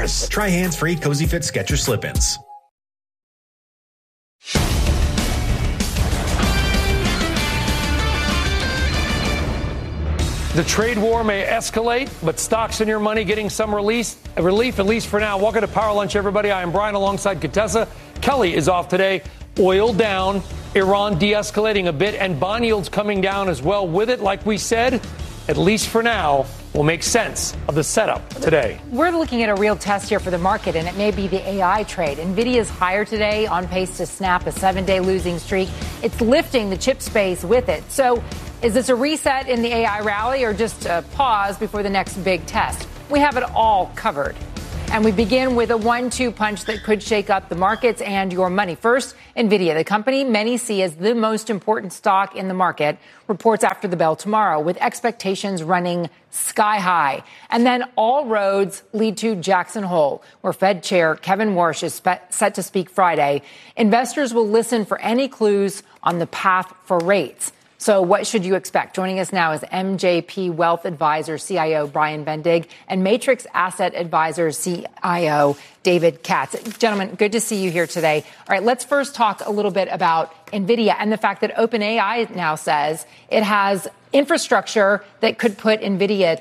Skechers. Try hands-free Cozy Fit Skechers slip-ins. The trade war may escalate, but stocks in your money getting some relief, at least for now. Welcome to Power Lunch, everybody. I am Brian alongside Contessa. Kelly is off today. Oil down, Iran de-escalating a bit, and bond yields coming down as well with it. Like we said, at least for now, will make sense of the setup today. We're looking at a real test here for the market, and it may be the AI trade. NVIDIA's higher today, on pace to snap a 7-day losing streak. It's lifting the chip space with it. So is this a reset in the AI rally or just a pause before the next big test? We have it all covered. And we begin with a 1-2 punch that could shake up the markets and your money. First, NVIDIA, the company many see as the most important stock in the market, reports after the bell tomorrow with expectations running sky high. And then all roads lead to Jackson Hole, where Fed Chair Kevin Warsh is set to speak Friday. Investors will listen for any clues on the path for rates. So what should you expect? Joining us now is MJP Wealth Advisor CIO Brian Bendig and Matrix Asset Advisor CIO David Katz. Gentlemen, good to see you here today. All right, let's first talk a little bit about NVIDIA and the fact that OpenAI now says it has infrastructure that could put NVIDIA